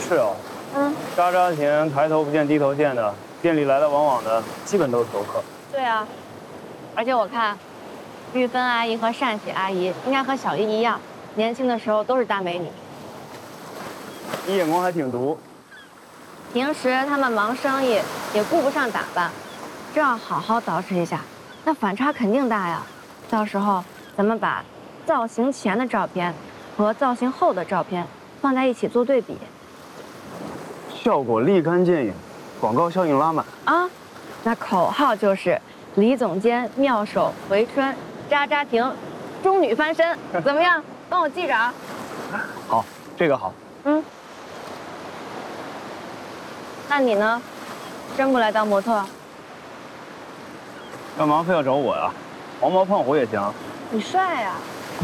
是哦，扎扎停，抬头不见低头见的，店里来来往往的，基本都是熟客。 对啊，而且我看，玉芬阿姨和单喜阿姨应该和小姨一样，年轻的时候都是大美女。 你眼光还挺毒。 平时他们忙生意，也顾不上打扮，这要好好捯饬一下，那反差肯定大呀。到时候咱们把造型前的照片和造型后的照片放在一起做对比， 效果立竿见影，广告效应拉满啊！那口号就是李总监妙手回春，扎扎停，中女翻身，怎么样？帮我记着啊。 好，这个好。 那你呢？真不来当模特？ 干嘛非要找我呀？黄毛胖虎也行。 你帅呀！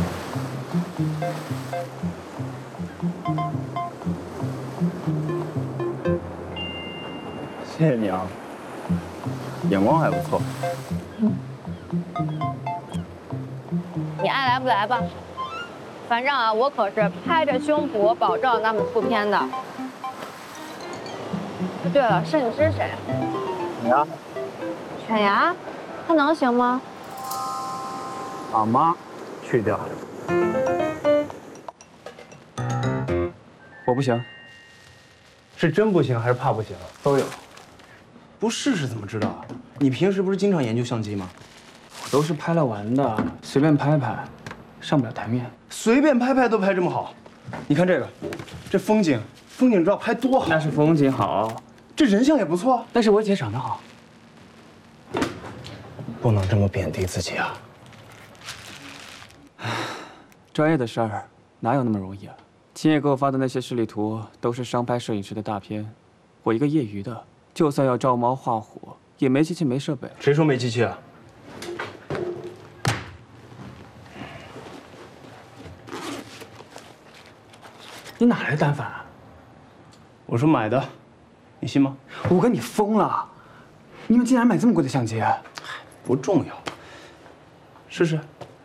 谢谢你啊，眼光还不错。 你爱来不来吧？反正啊，我可是拍着胸脯保证他们出片的。对了，摄影师谁？ 你呀？ 犬牙，他能行吗？ 把妈去掉。 我不行。 是真不行还是怕不行？ 都有。不试试怎么知道啊？你平时不是经常研究相机吗？我都是拍了玩的，随便拍拍，上不了台面。随便拍拍都拍这么好，你看这个，这风景照拍多好。 那是风景好， 这人像也不错。 但是我姐长得好。 不能这么贬低自己啊！ 专业的事儿哪有那么容易啊？青叶给我发的那些示例图都是商拍摄影师的大片，我一个业余的，就算要照猫画虎，也没机器没设备。 谁说没机器啊？ 你哪来的单反啊？ 我说买的，你信吗？ 我跟你疯了！你们竟然买这么贵的相机？ 不重要，试试。